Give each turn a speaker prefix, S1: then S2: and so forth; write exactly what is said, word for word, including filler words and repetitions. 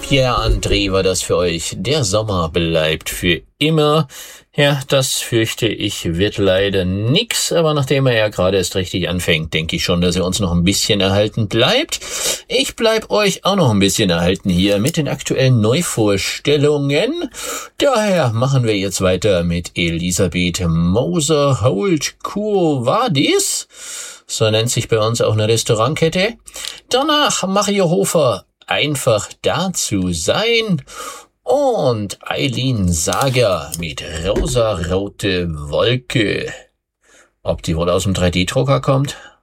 S1: Pierre-André war das für euch. Der Sommer bleibt für immer. Ja, das fürchte ich wird leider nix, aber nachdem er ja gerade erst richtig anfängt, denke ich schon, dass er uns noch ein bisschen erhalten bleibt. Ich bleib euch auch noch ein bisschen erhalten hier mit den aktuellen Neuvorstellungen. Daher machen wir jetzt weiter mit Elisabeth Moser-Holt Quo Vadis. So nennt sich bei uns auch eine Restaurantkette. Danach Mario Hofer, Einfach da zu sein. Und Eileen Sager mit Rosarote Wolke. Ob die wohl aus dem drei D Drucker kommt?